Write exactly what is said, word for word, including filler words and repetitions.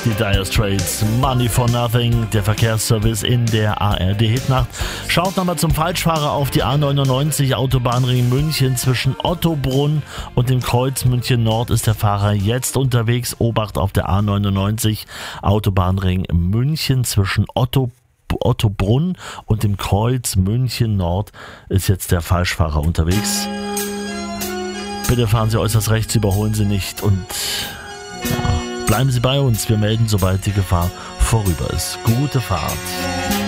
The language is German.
Die Dire Straits, Money for Nothing, der Verkehrsservice in der A R D-Hitnacht. Schaut nochmal zum Falschfahrer auf die A neunundneunzig, Autobahnring München. Zwischen Ottobrunn und dem Kreuz München Nord ist der Fahrer jetzt unterwegs. Obacht auf der A neunundneunzig, Autobahnring München. Zwischen Otto, Ottobrunn und dem Kreuz München Nord ist jetzt der Falschfahrer unterwegs. Bitte fahren Sie äußerst rechts, überholen Sie nicht und ja, bleiben Sie bei uns. Wir melden, sobald die Gefahr vorüber ist. Gute Fahrt.